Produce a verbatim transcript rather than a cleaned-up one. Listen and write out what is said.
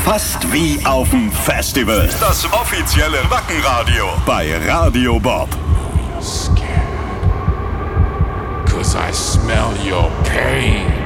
Fast wie auf dem Festival. Das offizielle Wackenradio bei Radio Bob. Scared, 'cause I smell your pain.